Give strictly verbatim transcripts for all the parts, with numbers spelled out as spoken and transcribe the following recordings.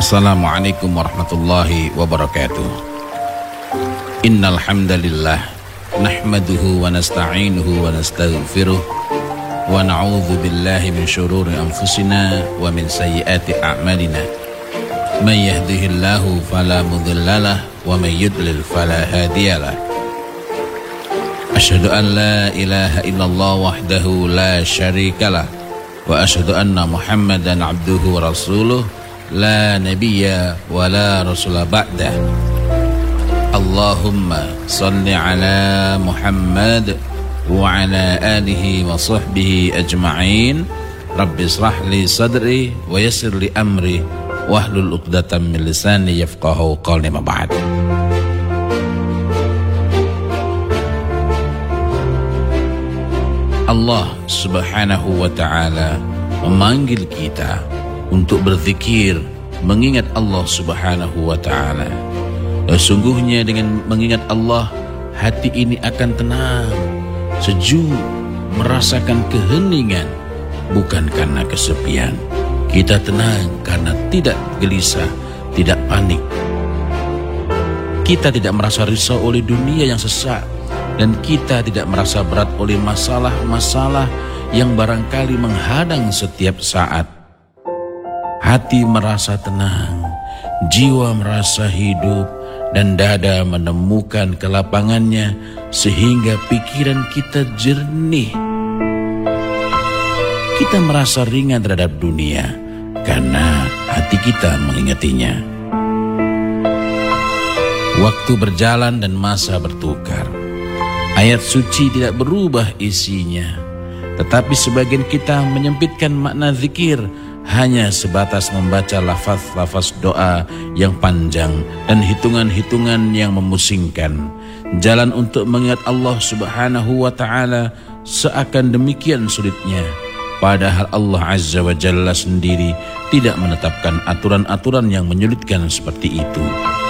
Assalamualaikum warahmatullahi wabarakatuh. Innal hamdalillah nahmaduhu wa nasta'inuhu wa nastaghfiruh wa na'udzu billahi min syururi anfusina wa min sayyiati a'malina. May yahdihillahu fala mudhillalah wa may yudlil fala hadiyalah. Asyhadu an la ilaha illallah wahdahu la syarikalah wa asyhadu anna Muhammadan abduhu wa rasuluh la nabiyya wa la rasula ba'dah. Allahumma salli ala Muhammad wa ala alihi wa sahbihi ajma'in. Rabbi israh li sadri wa yassir li amri wahlul uqdatam min lisani yafqahu qawli ma ba'd. Allah subhanahu wa ta'ala memanggil kita untuk berzikir, mengingat Allah subhanahu wa ta'ala. Sesungguhnya dengan mengingat Allah, hati ini akan tenang, sejuk, merasakan keheningan, bukan karena kesepian. Kita tenang karena tidak gelisah, tidak panik. Kita tidak merasa risau oleh dunia yang sesak, dan kita tidak merasa berat oleh masalah-masalah yang barangkali menghadang setiap saat. Hati merasa tenang, jiwa merasa hidup, dan dada menemukan kelapangannya sehingga pikiran kita jernih. Kita merasa ringan terhadap dunia karena hati kita mengingatinya. Waktu berjalan dan masa bertukar. Ayat suci tidak berubah isinya, tetapi sebagian kita menyempitkan makna zikir hanya sebatas membaca lafaz-lafaz doa yang panjang dan hitungan-hitungan yang memusingkan. Jalan untuk mengingat Allah subhanahu wa ta'ala seakan demikian sulitnya, padahal Allah azza wa jalla sendiri tidak menetapkan aturan-aturan yang menyulitkan seperti itu.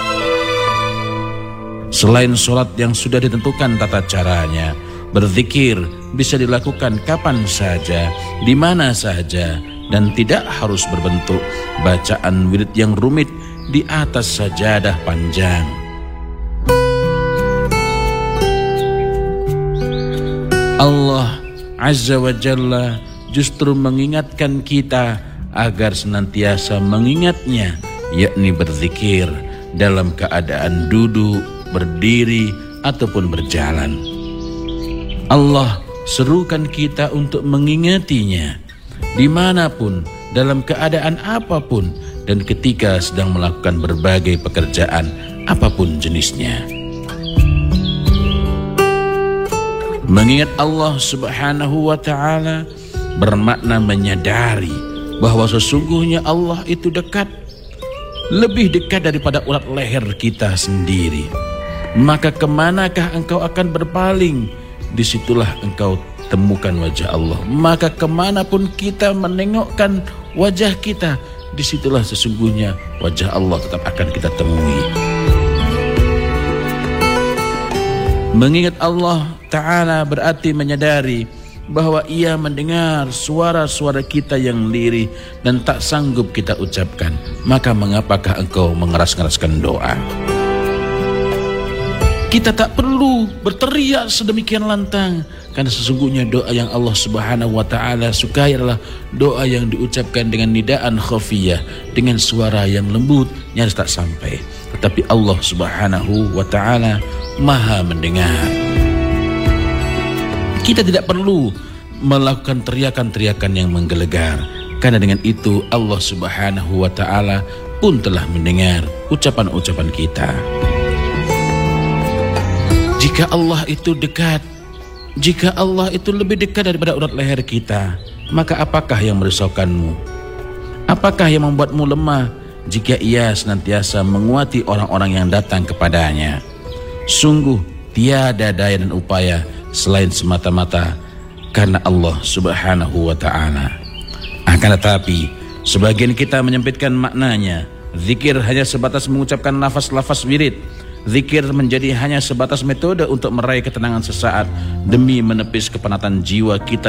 Selain sholat yang sudah ditentukan tata caranya, berzikir bisa dilakukan kapan saja, di mana saja, dan tidak harus berbentuk bacaan wirid yang rumit di atas sajadah panjang. Allah azza wa jalla justru mengingatkan kita agar senantiasa mengingatnya, yakni berzikir dalam keadaan duduk, berdiri, ataupun berjalan. Allah serukan kita untuk mengingatinya dimanapun, dalam keadaan apapun, dan ketika sedang melakukan berbagai pekerjaan apapun jenisnya. Mengingat Allah subhanahu wa ta'ala bermakna menyadari bahwa sesungguhnya Allah itu dekat, lebih dekat daripada urat leher kita sendiri. Maka kemanakah engkau akan berpaling, disitulah engkau temukan wajah Allah. Maka kemanapun kita menengokkan wajah kita, disitulah sesungguhnya wajah Allah tetap akan kita temui. Mengingat Allah Ta'ala berarti menyadari bahwa Ia mendengar suara-suara kita yang lirih dan tak sanggup kita ucapkan. Maka mengapakah engkau mengeras-ngeraskan doa? Kita tak perlu berteriak sedemikian lantang, karena sesungguhnya doa yang Allah subhanahu wa ta'ala sukai adalah doa yang diucapkan dengan nidaan khafiyah, dengan suara yang lembut, nyaris tak sampai. Tetapi Allah subhanahu wa ta'ala maha mendengar. Kita tidak perlu melakukan teriakan-teriakan yang menggelegar, karena dengan itu Allah subhanahu wa ta'ala pun telah mendengar ucapan-ucapan kita. Jika Allah itu dekat, jika Allah itu lebih dekat daripada urat leher kita, maka apakah yang merisaukanmu? Apakah yang membuatmu lemah jika Ia senantiasa menguati orang-orang yang datang kepadanya? Sungguh tiada daya dan upaya selain semata-mata karena Allah subhanahu wa ta'ala. Akan tetapi sebagian kita menyempitkan maknanya. Zikir hanya sebatas mengucapkan lafaz-lafaz wirid. Zikir menjadi hanya sebatas metode untuk meraih ketenangan sesaat demi menepis kepenatan jiwa kita